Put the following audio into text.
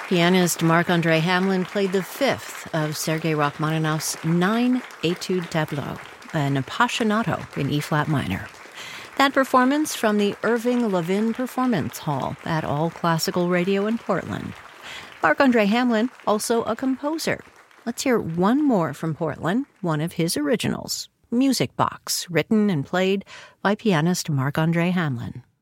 Pianist Marc-André Hamelin played the fifth of Sergei Rachmaninoff's 9 Etude tableaux, an Appassionato in E-flat minor. That performance from the Irving Levin Performance Hall at All Classical Radio in Portland. Marc-André Hamelin, also a composer. Let's hear one more from Portland, one of his originals, Music Box, written and played by pianist Marc-André Hamelin.